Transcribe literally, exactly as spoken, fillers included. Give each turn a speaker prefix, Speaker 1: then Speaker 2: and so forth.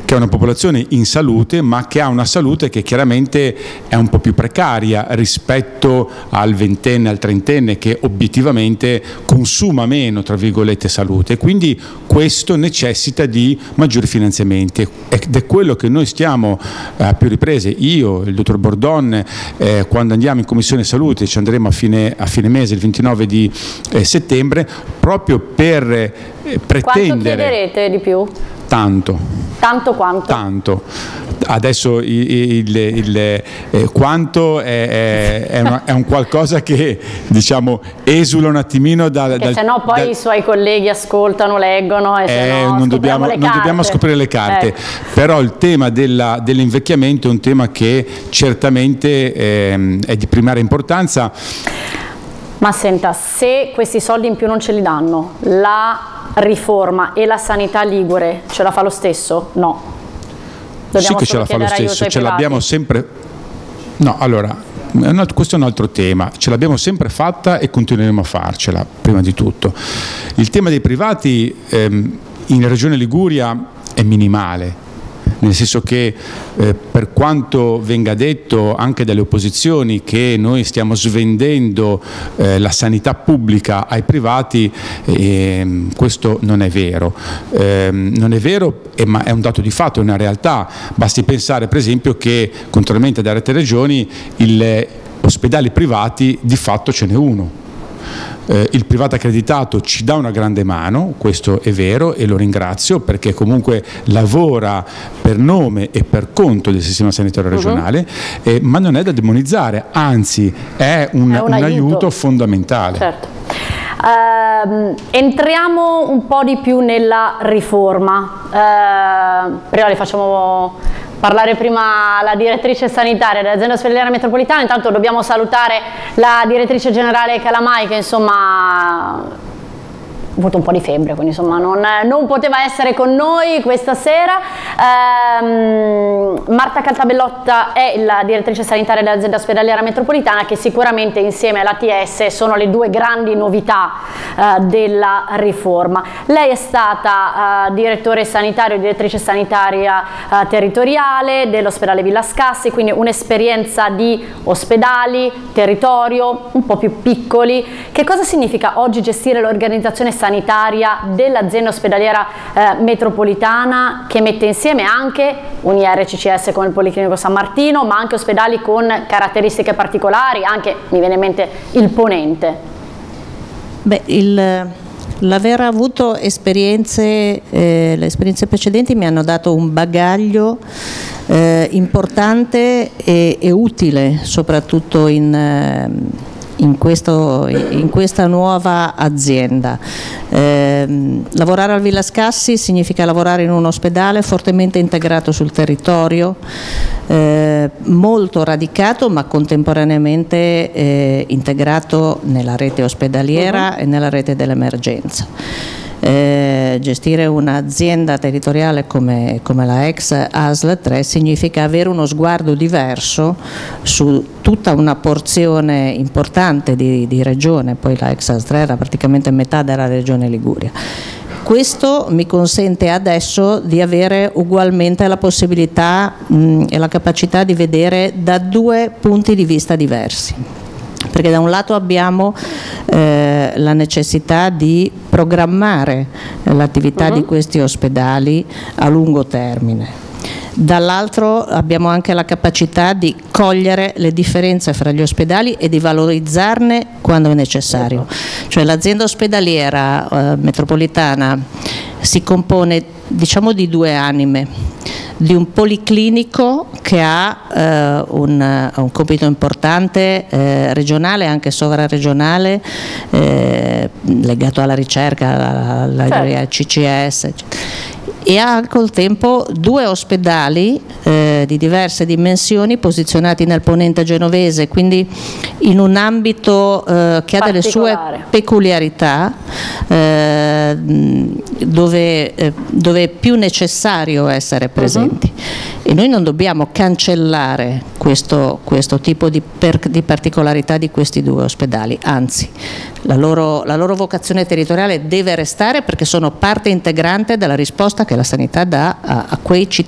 Speaker 1: che è una popolazione in salute, ma che ha una salute che chiaramente è un po' più precaria rispetto al ventenne, al trentenne, che obiettivamente consuma meno, tra virgolette, salute. Quindi questo necessita di maggiori finanziamenti ed è quello che noi stiamo a più riprese, io, il dottor Bordon, eh, quando andiamo in Commissione Salute, ci andremo a fine, a fine mese, il ventinove di eh, settembre, proprio per eh, pretendere...
Speaker 2: Quanto chiederete di più?
Speaker 1: Tanto.
Speaker 2: Tanto quanto?
Speaker 1: Tanto. Adesso il, il, il eh, quanto è, è, una, è un qualcosa che, diciamo, esula un attimino dal...
Speaker 2: Perché
Speaker 1: dal,
Speaker 2: se no poi
Speaker 1: dal,
Speaker 2: i suoi colleghi ascoltano, leggono e
Speaker 1: eh,
Speaker 2: se no
Speaker 1: non dobbiamo,
Speaker 2: le
Speaker 1: non
Speaker 2: carte.
Speaker 1: dobbiamo scoprire le carte. Eh. Però il tema della, dell'invecchiamento è un tema che certamente eh, è di primaria importanza.
Speaker 2: Ma senta, se questi soldi in più non ce li danno, la riforma e la sanità ligure ce la fa lo stesso? No. Dobbiamo
Speaker 1: sì che ce la fa lo stesso, ce l'abbiamo sempre... No, allora, questo è un altro tema, ce l'abbiamo sempre fatta e continueremo a farcela, prima di tutto. Il tema dei privati ehm, in Regione Liguria è minimale, nel senso che eh, per quanto venga detto anche dalle opposizioni che noi stiamo svendendo eh, la sanità pubblica ai privati, eh, questo non è vero, eh, non è vero eh, ma è un dato di fatto, è una realtà. Basti pensare per esempio che contrariamente ad altre regioni gli ospedali privati di fatto ce n'è uno. Eh, il privato accreditato ci dà una grande mano, questo è vero e lo ringrazio perché comunque lavora per nome e per conto del sistema sanitario regionale, uh-huh. eh, ma non è da demonizzare, anzi è un, è un, un aiuto. aiuto fondamentale.
Speaker 2: Certo. Uh, entriamo un po' di più nella riforma, uh, prima le facciamo parlare prima la direttrice sanitaria dell'azienda ospedaliera metropolitana. Intanto dobbiamo salutare la direttrice generale Calamai che insomma ha avuto un po' di febbre, quindi insomma non, non poteva essere con noi questa sera. ehm, Marta Caltabellotta è la direttrice sanitaria dell'azienda ospedaliera metropolitana, che sicuramente insieme all'A T S sono le due grandi novità eh, della riforma. Lei è stata eh, direttore sanitario, direttrice sanitaria eh, territoriale dell'ospedale Villa Scassi, quindi un'esperienza di ospedali, territorio un po' più piccoli. Che cosa significa oggi gestire l'organizzazione sanitaria sanitaria dell'azienda ospedaliera eh, metropolitana, che mette insieme anche un I R C C S come il Policlinico San Martino, ma anche ospedali con caratteristiche particolari, anche mi viene in mente il Ponente?
Speaker 3: Beh, il... l'aver avuto esperienze, eh, le esperienze precedenti mi hanno dato un bagaglio eh, importante e, e utile, soprattutto in... Eh, In, questo, in questa nuova azienda. Eh, lavorare al Villa Scassi significa lavorare in un ospedale fortemente integrato sul territorio, eh, molto radicato ma contemporaneamente eh, integrato nella rete ospedaliera uh-huh. e nella rete dell'emergenza. Eh, gestire un'azienda territoriale come, come la ex A S L tre significa avere uno sguardo diverso su tutta una porzione importante di, di regione, poi la ex A S L tre era praticamente metà della regione Liguria. Questo mi consente adesso di avere ugualmente la possibilità mh, e la capacità di vedere da due punti di vista diversi. Perché da un lato abbiamo eh, la necessità di programmare l'attività uh-huh. di questi ospedali a lungo termine, dall'altro abbiamo anche la capacità di cogliere le differenze fra gli ospedali e di valorizzarne quando è necessario. Cioè l'azienda ospedaliera eh, metropolitana si compone, diciamo, di due anime: di un policlinico che ha eh, un, un compito importante eh, regionale, anche sovraregionale, eh, legato alla ricerca, alla certo. C C S, e ha col tempo due ospedali eh, di diverse dimensioni posizionati nel Ponente genovese, quindi in un ambito eh, che ha delle sue peculiarità, eh, dove, eh, dove è più necessario essere presenti. Uh-huh. E noi non dobbiamo cancellare questo, questo tipo di, per, di particolarità di questi due ospedali, anzi la loro, la loro vocazione territoriale deve restare, perché sono parte integrante della risposta che la sanità dà a, a quei cittadini